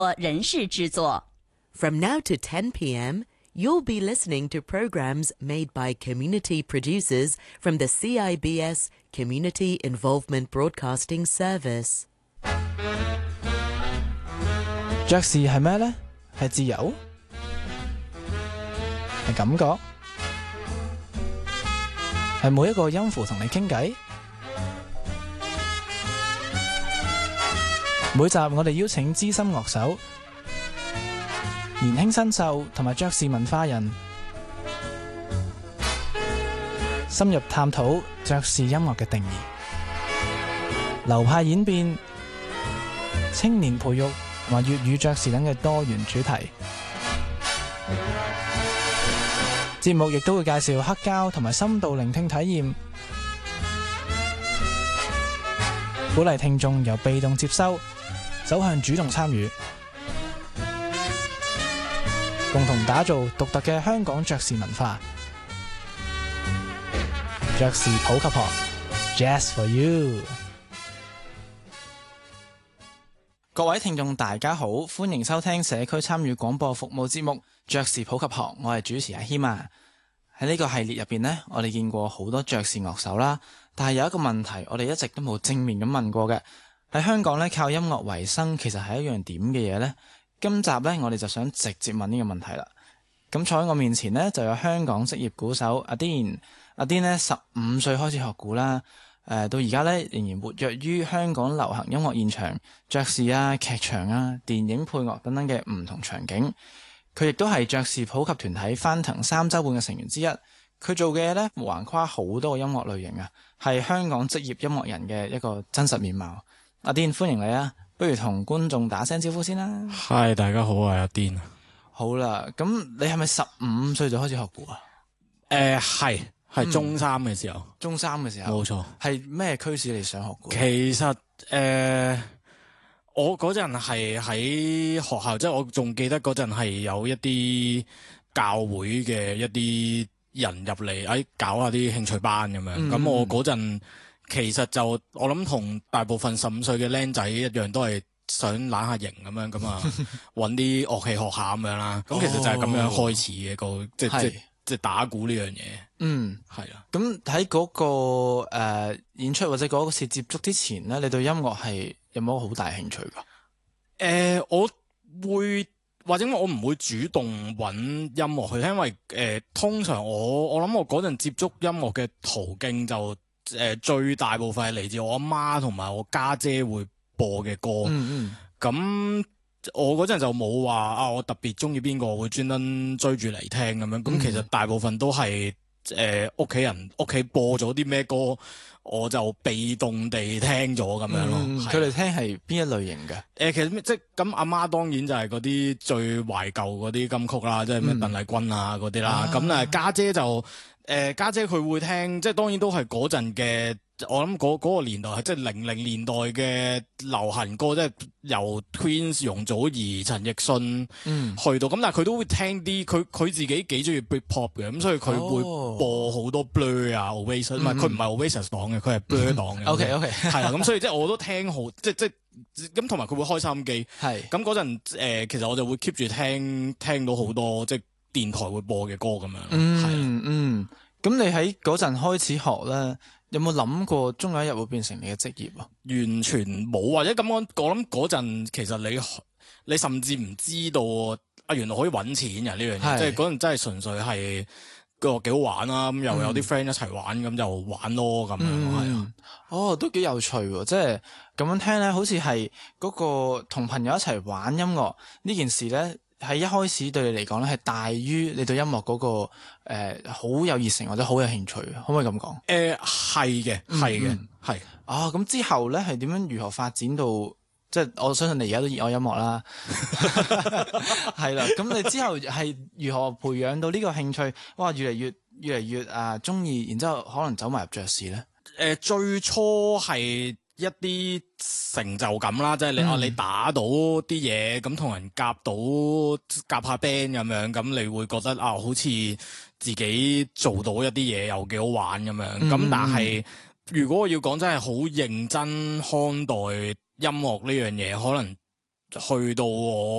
人事製作。 From now to 10 p.m., you'll be listening to programs made by community producers from the CIBS Community Involvement Broadcasting Service. 爵士係咩呢？係自由？係感覺？係每一個音符同你傾偈？每集我哋邀請資深樂手、年輕新秀同埋爵士文化人，深入探討爵士音樂嘅定義、流派演變、青年培育同埋粵語爵士等嘅多元主題。節目亦都會介紹黑膠同埋深度聆聽體驗，鼓勵聽眾由被動接收走向主動參與，共同打造獨特嘅香港爵士文化。爵士普及學 Jazz for You。 各位聽眾大家好，歡迎收聽社區參與廣播服務節目爵士普及學，我係主持阿謙啊。喺呢個系列入邊呢，我哋見過好多爵士樂手啦，但係有一個問題我哋一直都冇正面咁問過嘅，喺香港呢，靠音樂為生其實係一樣點嘅嘢呢？今集呢，我哋就想直接問呢個問題啦。咁坐喺我面前呢，就有香港職業鼓手阿 Dean。阿 Dean 呢15歲開始學鼓啦，到而家呢，仍然活躍於香港流行音樂現場、爵士啊、劇場啊、電影配樂等等嘅唔同場景。佢亦都係爵士普及團體翻騰3週半嘅成員之一。佢做嘅嘢呢，橫跨好多個音樂類型啊，係香港職業音樂人嘅一個真實面貌。阿 Dean 歡迎你啊，不如同觀眾打聲招呼先啦。 Hi， 大家好，我係阿 Dean。 好啦，咁你係咪15歲就開始學鼓啊？ 係中三嘅時候。 中三嘅時候，冇錯。係咩驅使你想學鼓？ 其實我嗰陣係喺學校，即係我仲記得嗰陣係有一啲教會嘅一啲人入嚟，搞下啲興趣班咁樣。咁我嗰陣其實就我諗同大部分15歲嘅僆仔一樣，都係想懶下型咁樣，咁啊揾啲樂器學下咁樣啦。咁其實就係咁樣開始嘅個即係打鼓呢樣嘢。係啦。咁喺嗰個演出或者嗰次接觸之前咧，你對音樂係有冇好大興趣㗎？ 我會或者我唔會主動揾音樂去聽，因為通常我諗我嗰陣接觸音樂嘅途徑就最大部分係嚟自我阿媽同埋我家姐會播嘅歌。咁我嗰陣就冇話我特別中意邊個會專登追住嚟聽咁樣。咁其實大部分都係屋企人屋企播咗啲咩歌，我就被動地聽咗咁樣咯。 佢哋聽係邊一類型嘅？ 其實即係咁，阿媽當然就係嗰啲最懷舊嗰啲金曲啦，即係咩鄧麗君啊嗰啲啦。咁家姐就家姐佢會聽，即係當然都係嗰陣嘅。我諗嗰個年代係即係00年代嘅流行歌，即係由 Twins 容祖兒、陳奕迅去到咁，但係佢都會聽啲佢自己幾中意 Britpop 嘅，咁所以佢會播好多 Blur 啊 Oasis，唔係佢唔係 Oasis 黨嘅，佢係 Blur 黨嘅。OK 係啦，咁所以即係我都聽好，即咁同埋佢會開收音機。係咁嗰陣其實我就會 keep 住聽到好多即係電台會播嘅歌咁樣。 咁你喺嗰陣開始學咧，有冇諗過終有一日會變成你嘅職業啊？ 完全冇，或者咁我諗嗰陣其實你甚至唔知道原來可以揾錢嘅呢樣嘢，即係嗰陣真係純粹係個幾好玩啦。咁又有啲 friend 一齊玩，咁就玩咯咁樣。係都幾有趣喎！即係咁樣聽咧，好似係嗰個同朋友一齊玩音樂呢件事咧，喺一開始對你嚟講咧，係大於你對音樂嗰個好有熱誠或者好有興趣，可唔可以咁講？ 係嘅。 咁之後咧係點樣如何發展到？即係我相信你而家都熱愛音樂啦，係啦。咁你之後係如何培養到呢個興趣？哇，越嚟越中意，然之後可能走埋入爵士咧。 最初係一啲成就感啦，即係你打到啲嘢，咁同人夾下 band 咁樣，咁你會覺得好似自己做到一啲嘢又幾好玩咁樣。咁但係如果我要講真係好認真看待音樂呢樣嘢，可能去到我